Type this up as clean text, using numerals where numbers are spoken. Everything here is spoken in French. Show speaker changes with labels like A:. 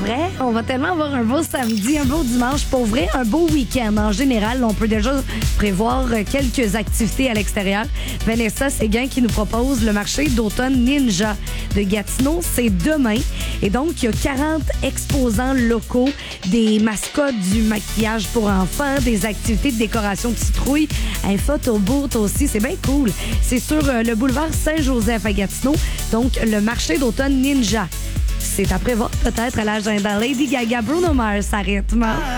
A: vrai, on va tellement avoir un beau samedi, un beau dimanche. Pour vrai, un beau week-end. En général, on peut déjà prévoir quelques activités à l'extérieur. Vanessa Séguin qui nous propose le marché d'automne Ninja de Gatineau. C'est demain. Et donc, il y a 40 exposants locaux, des mascottes, du maquillage pour enfants, des activités de décoration de citrouille, un photoboot aussi. C'est bien cool. C'est sur le boulevard Saint-Joseph à Gatineau. Donc, le marché d'automne Ninja. C'est à prévoir peut-être à l'agenda. Lady Gaga, Bruno Mars, ça rythme.